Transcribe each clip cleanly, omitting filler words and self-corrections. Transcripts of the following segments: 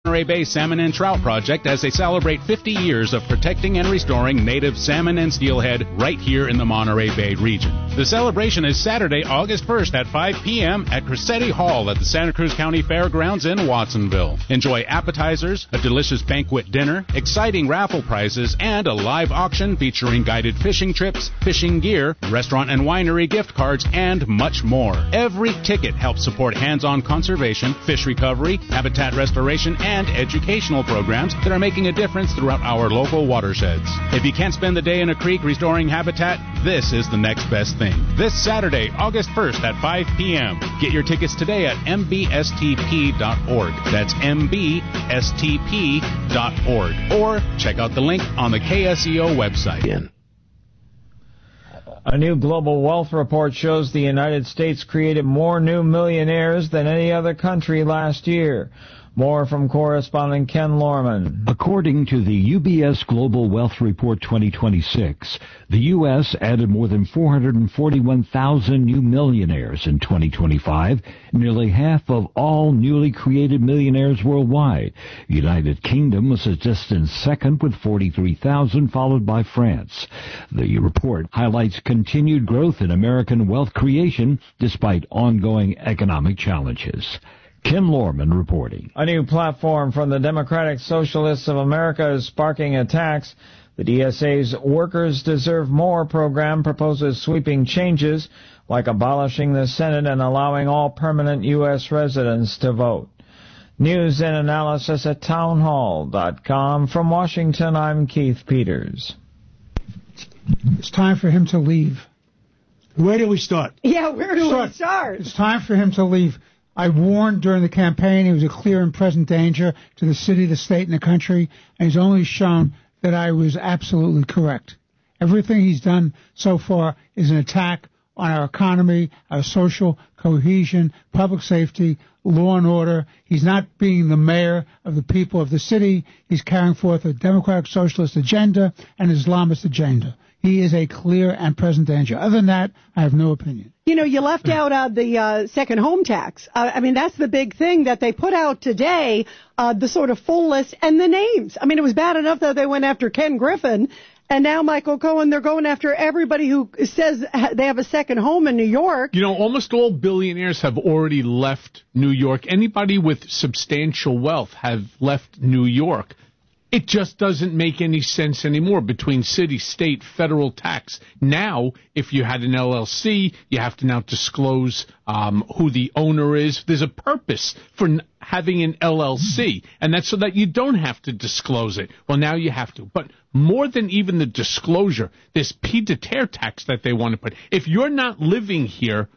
Monterey Bay Salmon and Trout Project as they celebrate 50 years of protecting and restoring native salmon and steelhead right here in the Monterey Bay region. The celebration is Saturday, August 1st at 5 p.m. at Cressetti Hall at the Santa Cruz County Fairgrounds in Watsonville. Enjoy appetizers, a delicious banquet dinner, exciting raffle prizes, and a live auction featuring guided fishing trips, fishing gear, restaurant and winery gift cards, and much more. Every ticket helps support hands-on conservation, fish recovery, habitat restoration, and educational programs that are making a difference throughout our local watersheds. If you can't spend the day in a creek restoring habitat, this is the next best thing. This Saturday, August 1st at 5 p.m. Get your tickets today at mbstp.org. That's mbstp.org. Or check out the link on the KSEO website. A new global wealth report shows the United States created more new millionaires than any other country last year. More from correspondent Ken Lorman. According to the UBS Global Wealth Report 2026, the U.S. added more than 441,000 new millionaires in 2025, nearly half of all newly created millionaires worldwide. United Kingdom was a distant second with 43,000, followed by France. The report highlights continued growth in American wealth creation despite ongoing economic challenges. Ken Lorman reporting. A new platform from the Democratic Socialists of America is sparking attacks. The DSA's Workers Deserve More program proposes sweeping changes, like abolishing the Senate and allowing all permanent U.S. residents to vote. News and analysis at townhall.com. From Washington, I'm Keith Peters. It's time for him to leave. Where do we start? Yeah, where do we start? It's time for him to leave. I warned during the campaign he was a clear and present danger to the city, the state, and the country, and he's only shown that I was absolutely correct. Everything he's done so far is an attack on our economy, our social cohesion, public safety, law and order. He's not being the mayor of the people of the city. He's carrying forth a democratic socialist agenda and an Islamist agenda. He is a clear and present danger. Other than that, I have no opinion. You know, you left out the second home tax. I mean, that's the big thing that they put out today, the sort of full list and the names. I mean, it was bad enough that they went after Ken Griffin, and now Michael Cohen, they're going after everybody who says they have a second home in New York. You know, almost all billionaires have already left New York. Anybody with substantial wealth have left New York. It just doesn't make any sense anymore between city, state, federal tax. Now, if you had an LLC, you have to now disclose who the owner is. There's a purpose for having an LLC, and that's so that you don't have to disclose it. Well, now you have to. But more than even the disclosure, this pied-à-terre tax that they want to put. If you're not living here,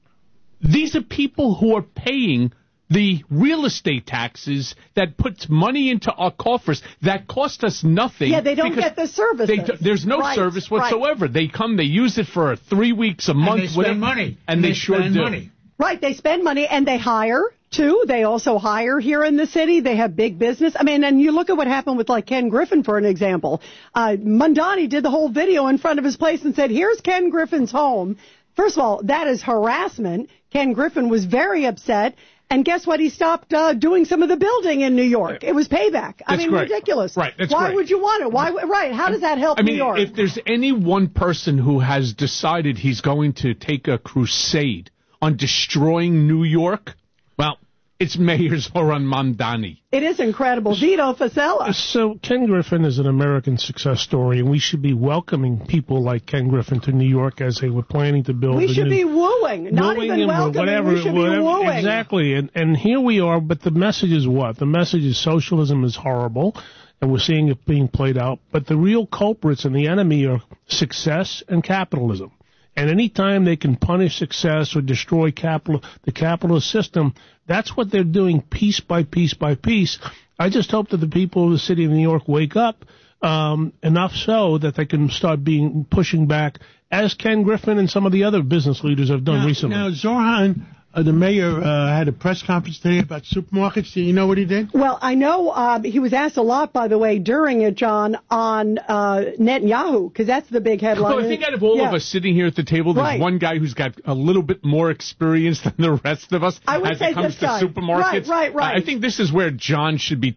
these are people who are paying the real estate taxes that puts money into our coffers that cost us nothing. Yeah, they don't get the service. There's no service whatsoever. Right. They come, they use it for 3 weeks, a month. And they spend money. And they sure do. Money. Right, they spend money, and they hire, too. They also hire here in the city. They have big business. I mean, and you look at what happened with, like, Ken Griffin, for an example. Mondani did the whole video in front of his place and said, here's Ken Griffin's home. First of all, that is harassment. Ken Griffin was very upset. And guess what? He stopped doing some of the building in New York. It was payback. I mean, great. Ridiculous. Right. That's Why great. would you want it? Why? Right. How does that help New York? If there's any one person who has decided he's going to take a crusade on destroying New York, well, it's Mayor Zoran Mondani. It is incredible. Vito Fasella. So Ken Griffin is an American success story, and we should be welcoming people like Ken Griffin to New York as they were planning to build. We should be wooing, not even welcoming. We should be wooing. Exactly, and here we are. But the message is what? The message is socialism is horrible, and we're seeing it being played out. But the real culprits and the enemy are success and capitalism. And any time they can punish success or destroy the capitalist system, that's what they're doing piece by piece by piece. I just hope that the people of the city of New York wake up enough so that they can start pushing back, as Ken Griffin and some of the other business leaders have done recently. Now, Zoran, the mayor, had a press conference today about supermarkets. Do you know what he did? Well, I know he was asked a lot, by the way, during it, John, on Netanyahu, because that's the big headline. Well, I think out of all of us sitting here at the table, there's one guy who's got a little bit more experience than the rest of us as it comes to supermarkets. Right. I think this is where John should be